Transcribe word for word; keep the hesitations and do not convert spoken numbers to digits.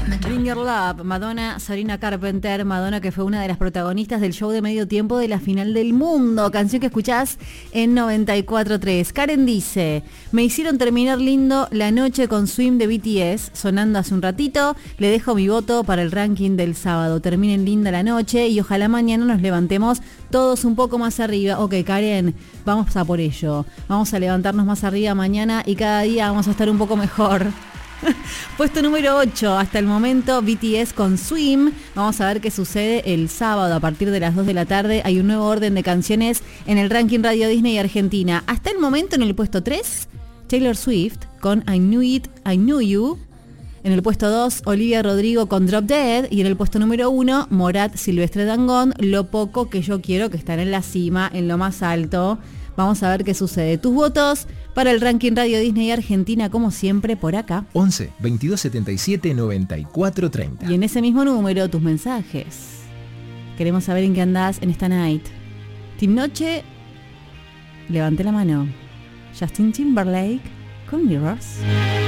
Bring Your Love, Madonna, Sabrina Carpenter. Madonna, que fue una de las protagonistas del show de medio tiempo de la final del mundo, canción que escuchás en noventa y cuatro tres. Karen dice: me hicieron terminar lindo la noche con Swim de B T S, sonando hace un ratito. Le dejo mi voto para el ranking del sábado. Terminen linda la noche y ojalá mañana nos levantemos todos un poco más arriba. Ok, Karen, vamos a por ello. Vamos a levantarnos más arriba mañana y cada día vamos a estar un poco mejor. Puesto número ocho, hasta el momento B T S con Swim. Vamos a ver qué sucede el sábado a partir de las dos de la tarde. Hay un nuevo orden de canciones en el ranking Radio Disney Argentina. Hasta el momento en el puesto tres, Taylor Swift con I Knew It, I Knew You. En el puesto dos, Olivia Rodrigo con Drop Dead. Y en el puesto número uno, Morat, Silvestre Dangond, Lo Poco Que Yo Quiero, que están en la cima, en lo más alto. Vamos a ver qué sucede. Tus votos para el ranking Radio Disney Argentina, como siempre, por acá. once, veintidós setenta y siete, noventa y cuatro treinta. Y en ese mismo número, tus mensajes. Queremos saber en qué andás en esta night. Team Noche, levante la mano. Justin Timberlake con Mirrors.